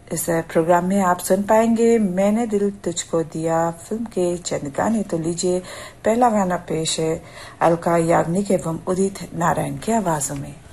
इस प्रोग्राम में आप सुन पाएंगे मैंने दिल तुझको दिया फिल्म के चंद गाने। तो लीजिए पहला गाना पेश है अलका याग्निक एवं उदित नारायण की आवाजों में।